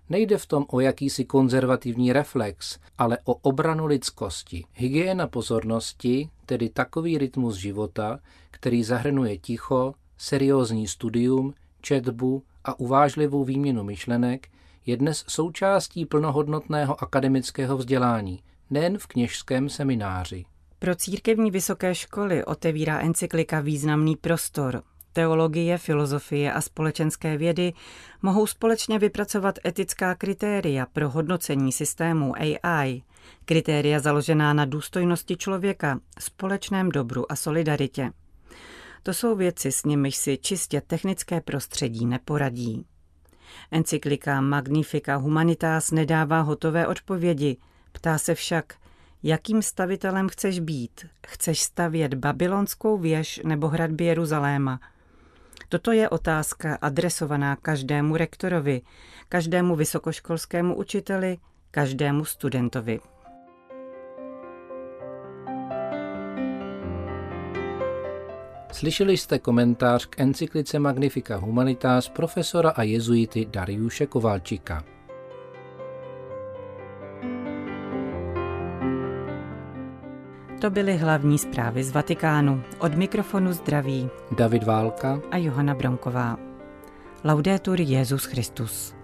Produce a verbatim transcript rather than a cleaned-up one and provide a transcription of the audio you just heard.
Nejde v tom o jakýsi konzervativní reflex, ale o obranu lidskosti. Hygiena pozornosti, tedy takový rytmus života, který zahrnuje ticho, seriózní studium, četbu a uvážlivou výměnu myšlenek, je dnes součástí plnohodnotného akademického vzdělání, nejen v kněžském semináři. Pro církevní vysoké školy otevírá encyklika významný prostor. Teologie, filozofie a společenské vědy mohou společně vypracovat etická kritéria pro hodnocení systému A I, kritéria založená na důstojnosti člověka, společném dobru a solidaritě. To jsou věci, s nimiž si čistě technické prostředí neporadí. Encyklika Magnifica Humanitas nedává hotové odpovědi, ptá se však, jakým stavitelem chceš být? Chceš stavět babylonskou věž nebo hradby Jeruzaléma? Toto je otázka adresovaná každému rektorovi, každému vysokoškolskému učiteli, každému studentovi. Slyšeli jste komentář k encyklice Magnifica Humanitas profesora a jezuity Dariuše Kovalčika. To byly hlavní zprávy z Vatikánu. Od mikrofonu zdraví David Válka a Johana Bronková. Laudetur Jesus Christus.